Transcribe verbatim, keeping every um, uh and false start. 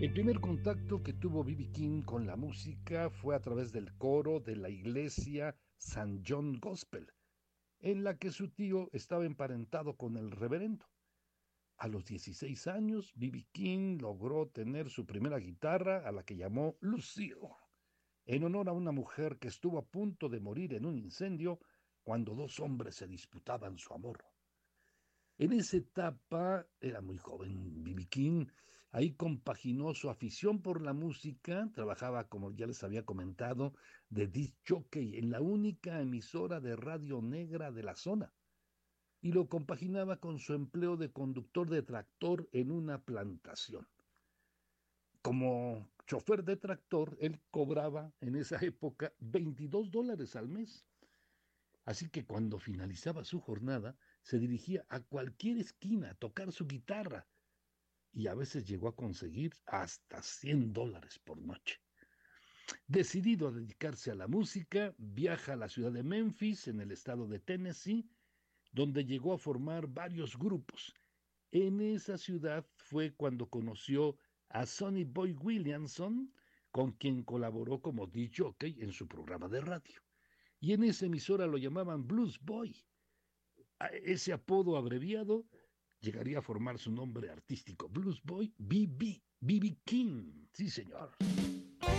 El primer contacto que tuvo B B. King con la música fue a través del coro de la iglesia Saint John Gospel, en la que su tío estaba emparentado con el reverendo. A los dieciséis años, B B. King logró tener su primera guitarra, a la que llamó Lucille, en honor a una mujer que estuvo a punto de morir en un incendio cuando dos hombres se disputaban su amor. En esa etapa, era muy joven B B. King, ahí compaginó su afición por la música, trabajaba, como ya les había comentado, de disc jockey en la única emisora de radio negra de la zona, y lo compaginaba con su empleo de conductor de tractor en una plantación. Como chofer de tractor, él cobraba en esa época veintidós dólares al mes. Así que cuando finalizaba su jornada, se dirigía a cualquier esquina a tocar su guitarra y a veces llegó a conseguir hasta cien dólares por noche. Decidido a dedicarse a la música, viaja a la ciudad de Memphis, en el estado de Tennessee, donde llegó a formar varios grupos. En esa ciudad fue cuando conoció a Sonny Boy Williamson, con quien colaboró como disc jockey en su programa de radio. Y en esa emisora lo llamaban Blues Boy. Ese apodo abreviado llegaría a formar su nombre artístico, Blues Boy B B. B B. King. Sí, señor.